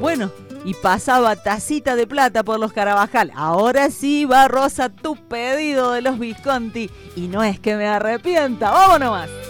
Bueno, y pasaba tacita de plata por los Carabajal. Ahora sí va, Rosa, tu pedido de los Visconti. Y no es que me arrepienta. ¡Vamos nomás!